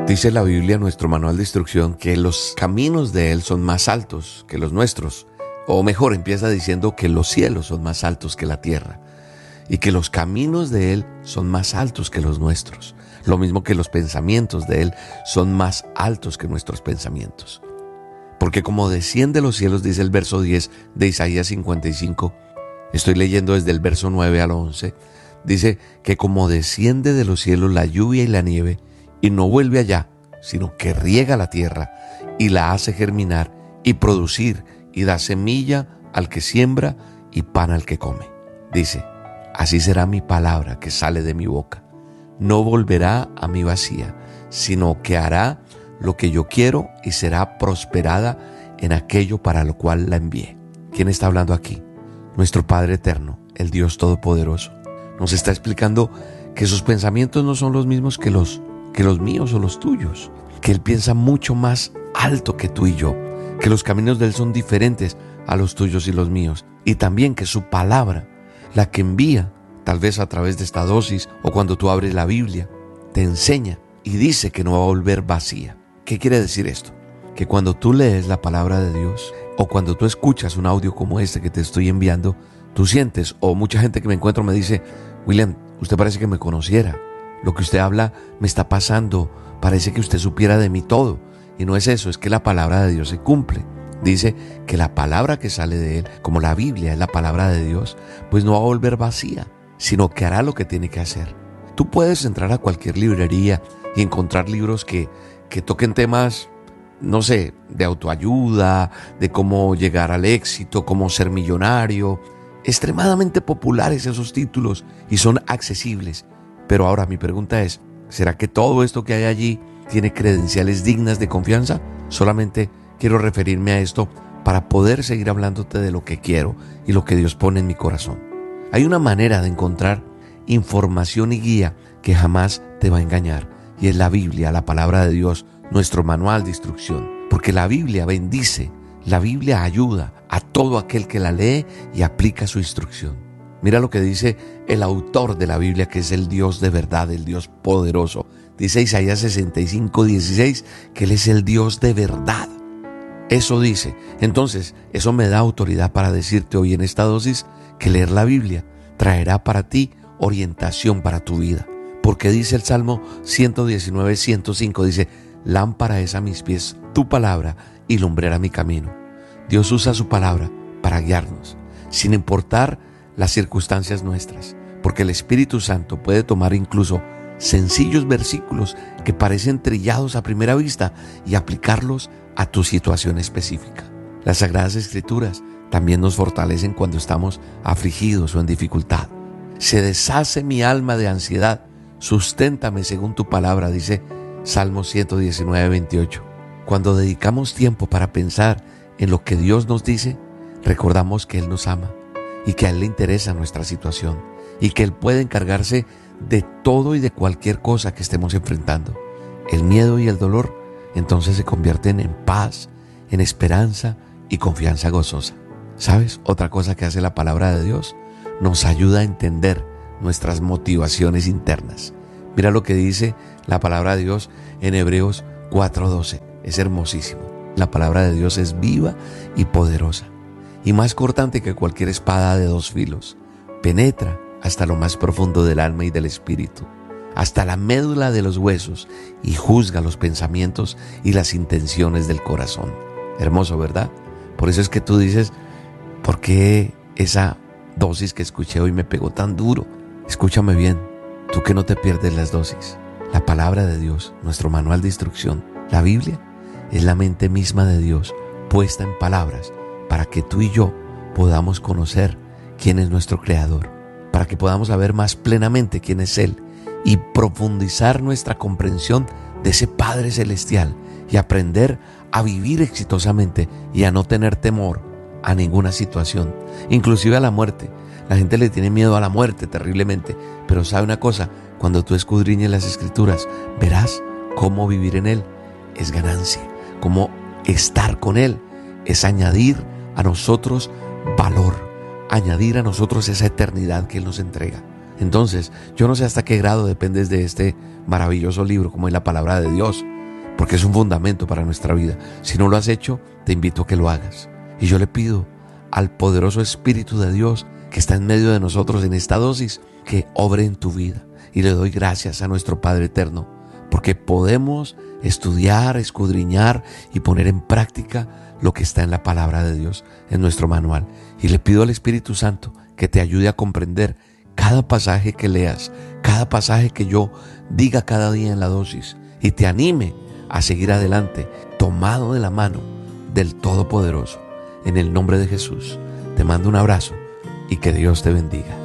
Dice la Biblia, nuestro manual de instrucción, que los caminos de Él son más altos que los nuestros. O mejor, empieza diciendo que los cielos son más altos que la tierra y que los caminos de Él son más altos que los nuestros. Lo mismo que los pensamientos de Él son más altos que nuestros pensamientos. Porque como desciende de los cielos, dice el verso 10 de Isaías 55, estoy leyendo desde el verso 9 al 11, dice que como desciende de los cielos la lluvia y la nieve, y no vuelve allá, sino que riega la tierra y la hace germinar y producir y da semilla al que siembra y pan al que come. Dice, así será mi palabra que sale de mi boca. No volverá a mí vacía, sino que hará lo que yo quiero y será prosperada en aquello para lo cual la envié. ¿Quién está hablando aquí? Nuestro Padre eterno, el Dios Todopoderoso. Nos está explicando que sus pensamientos no son los mismos que los míos o los tuyos, que Él piensa mucho más alto que tú y yo, que los caminos de Él son diferentes a los tuyos y los míos, y también que su palabra, la que envía, tal vez a través de esta dosis o cuando tú abres la Biblia, te enseña y dice que no va a volver vacía. ¿Qué quiere decir esto? Que cuando tú lees la palabra de Dios o cuando tú escuchas un audio como este que te estoy enviando, tú sientes, o mucha gente que me encuentro me dice, William, usted parece que me conociera. Lo que usted habla me está pasando, parece que usted supiera de mí todo. Y no es eso, es que la palabra de Dios se cumple. Dice que la palabra que sale de Él, como la Biblia es la palabra de Dios, pues no va a volver vacía, sino que hará lo que tiene que hacer. Tú puedes entrar a cualquier librería y encontrar libros que toquen temas, no sé, de autoayuda, de cómo llegar al éxito, cómo ser millonario. Extremadamente populares esos títulos y son accesibles. Pero ahora mi pregunta es, ¿será que todo esto que hay allí tiene credenciales dignas de confianza? Solamente quiero referirme a esto para poder seguir hablándote de lo que quiero y lo que Dios pone en mi corazón. Hay una manera de encontrar información y guía que jamás te va a engañar, y es la Biblia, la palabra de Dios, nuestro manual de instrucción. Porque la Biblia bendice, la Biblia ayuda a todo aquel que la lee y aplica su instrucción. Mira lo que dice el autor de la Biblia, que es el Dios de verdad, el Dios poderoso. Dice Isaías 65:16 que Él es el Dios de verdad. Eso dice. Entonces, eso me da autoridad para decirte hoy en esta dosis que leer la Biblia traerá para ti orientación para tu vida. Porque dice el Salmo 119:105, dice, lámpara es a mis pies tu palabra y lumbrera mi camino. Dios usa su palabra para guiarnos, sin importar las circunstancias nuestras, porque el Espíritu Santo puede tomar incluso sencillos versículos que parecen trillados a primera vista y aplicarlos a tu situación específica. Las Sagradas Escrituras también nos fortalecen cuando estamos afligidos o en dificultad. Se deshace mi alma de ansiedad, susténtame según tu palabra, dice Salmo 119:28. Cuando dedicamos tiempo para pensar en lo que Dios nos dice, recordamos que Él nos ama y que a Él le interesa nuestra situación y que Él puede encargarse de todo y de cualquier cosa que estemos enfrentando. El miedo y el dolor entonces se convierten en paz, en esperanza y confianza gozosa. ¿Sabes? Otra cosa que hace la palabra de Dios, nos ayuda a entender nuestras motivaciones internas. Mira lo que dice la palabra de Dios en Hebreos 4:12. Es hermosísimo. La palabra de Dios es viva y poderosa, y más cortante que cualquier espada de dos filos. Penetra hasta lo más profundo del alma y del espíritu, hasta la médula de los huesos, y juzga los pensamientos y las intenciones del corazón. Hermoso, ¿verdad? Por eso es que tú dices, ¿por qué esa dosis que escuché hoy me pegó tan duro? Escúchame bien, tú que no te pierdes las dosis. La palabra de Dios, nuestro manual de instrucción, la Biblia, es la mente misma de Dios puesta en palabras para que tú y yo podamos conocer quién es nuestro Creador, para que podamos saber más plenamente quién es Él y profundizar nuestra comprensión de ese Padre Celestial y aprender a vivir exitosamente y a no tener temor a ninguna situación, inclusive a la muerte. La gente le tiene miedo a la muerte terriblemente, pero sabe una cosa, cuando tú escudriñes las Escrituras, verás cómo vivir en Él es ganancia, cómo estar con Él es añadir a nosotros valor, añadir a nosotros esa eternidad que Él nos entrega. Entonces, yo no sé hasta qué grado dependes de este maravilloso libro como es la palabra de Dios, porque es un fundamento para nuestra vida. Si no lo has hecho, te invito a que lo hagas. Y yo le pido al poderoso Espíritu de Dios que está en medio de nosotros en esta dosis, que obre en tu vida. Y le doy gracias a nuestro Padre Eterno, porque podemos estudiar, escudriñar y poner en práctica lo que está en la palabra de Dios, en nuestro manual. Y le pido al Espíritu Santo que te ayude a comprender cada pasaje que leas, cada pasaje que yo diga cada día en la dosis, y te anime a seguir adelante, tomado de la mano del Todopoderoso. En el nombre de Jesús, te mando un abrazo y que Dios te bendiga.